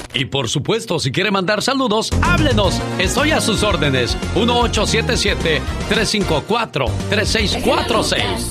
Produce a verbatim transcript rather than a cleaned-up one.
Y por supuesto, si quiere mandar saludos, háblenos. Estoy a sus órdenes. uno ocho siete siete, tres cinco cuatro, tres seis cuatro seis.